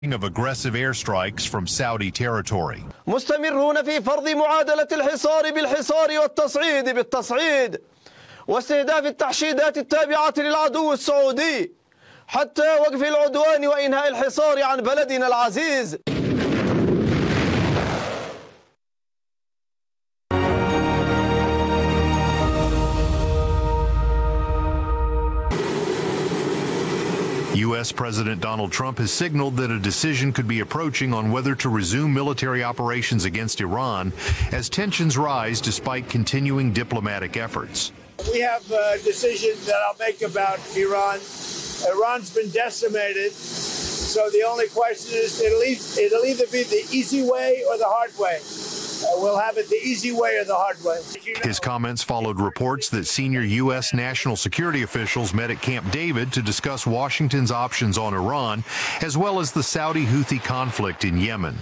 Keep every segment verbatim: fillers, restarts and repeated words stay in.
of aggressive airstrikes from Saudi territory. مستمرون في فرض معادلة الحصار بالحصار والتصعيد بالتصعيد واستهداف التحشيدات التابعة للعدو السعودي حتى وقف العدوان وإنهاء الحصار عن بلدنا العزيز. U S President Donald Trump has signaled that a decision could be approaching on whether to resume military operations against Iran as tensions rise despite continuing diplomatic efforts. We have a decision that I'll make about Iran. Iran's been decimated, so the only question is it'll either, it'll either be the easy way or the hard way. Uh, we'll have it the easy way or the hard way. His comments followed reports that senior U S national security officials met at Camp David to discuss Washington's options on Iran, as well as the Saudi Houthi conflict in Yemen.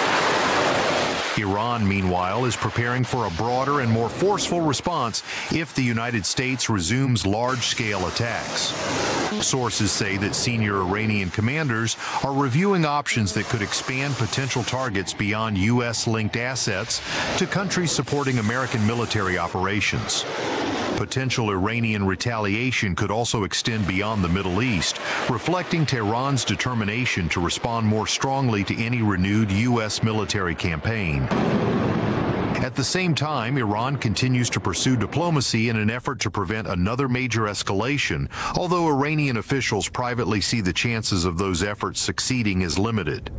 Iran, meanwhile, is preparing for a broader and more forceful response if the United States resumes large-scale attacks. Sources say that senior Iranian commanders are reviewing options that could expand potential targets beyond U S-linked assets to countries supporting American military operations. Potential Iranian retaliation could also extend beyond the Middle East, reflecting Tehran's determination to respond more strongly to any renewed U S military campaign. At the same time, Iran continues to pursue diplomacy in an effort to prevent another major escalation, although Iranian officials privately see the chances of those efforts succeeding as limited.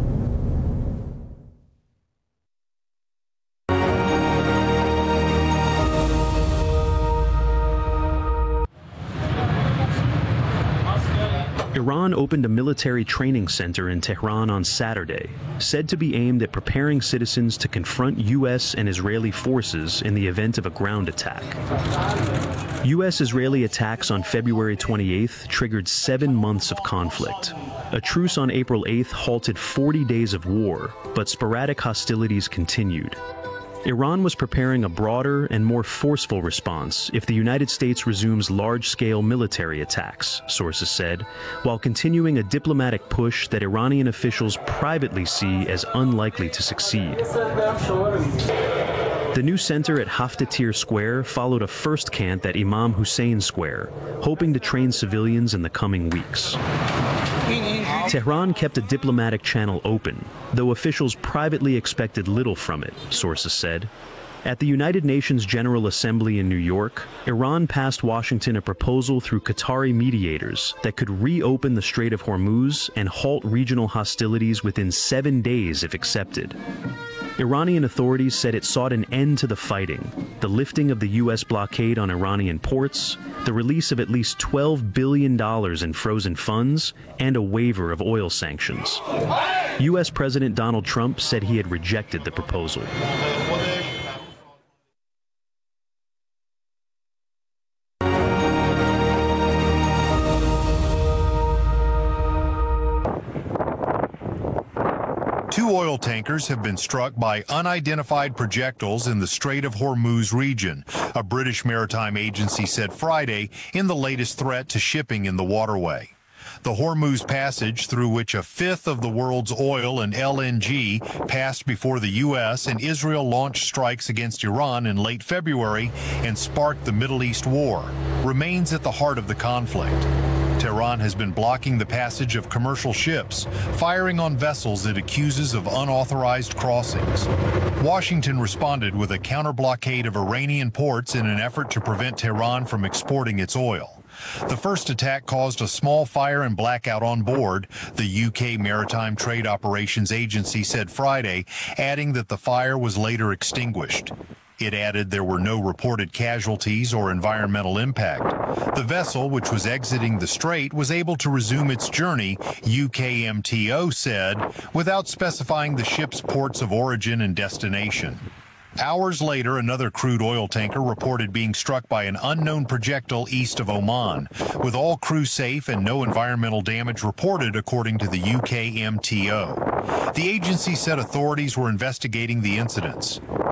Iran opened a military training center in Tehran on Saturday, said to be aimed at preparing citizens to confront U S and Israeli forces in the event of a ground attack. U S-Israeli attacks on February twenty-eighth triggered seven months of conflict. A truce on April eighth halted forty days of war, but sporadic hostilities continued. Iran was preparing a broader and more forceful response if the United States resumes large-scale military attacks, sources said, while continuing a diplomatic push that Iranian officials privately see as unlikely to succeed. The new center at Haftatir Square followed a first camp at Imam Hussein Square, hoping to train civilians in the coming weeks. Tehran kept a diplomatic channel open, though officials privately expected little from it, sources said. At the United Nations General Assembly in New York, Iran passed Washington a proposal through Qatari mediators that could reopen the Strait of Hormuz and halt regional hostilities within seven days if accepted. Iranian authorities said it sought an end to the fighting, the lifting of the U S blockade on Iranian ports, the release of at least twelve billion dollars in frozen funds, and a waiver of oil sanctions. U S President Donald Trump said he had rejected the proposal. Two oil tankers have been struck by unidentified projectiles in the Strait of Hormuz region, a British maritime agency said Friday in the latest threat to shipping in the waterway. The Hormuz Passage, through which a fifth of the world's oil and L N G passed before the U S and Israel launched strikes against Iran in late February and sparked the Middle East war, remains at the heart of the conflict. Tehran has been blocking the passage of commercial ships, firing on vessels it accuses of unauthorized crossings. Washington responded with a counter-blockade of Iranian ports in an effort to prevent Tehran from exporting its oil. The first attack caused a small fire and blackout on board, the U K Maritime Trade Operations Agency said Friday, adding that the fire was later extinguished. It added there were no reported casualties or environmental impact. The vessel, which was exiting the strait, was able to resume its journey, U K M T O said, without specifying the ship's ports of origin and destination. Hours later, another crude oil tanker reported being struck by an unknown projectile east of Oman, with all crew safe and no environmental damage reported, according to the U K M T O. The agency said authorities were investigating the incidents.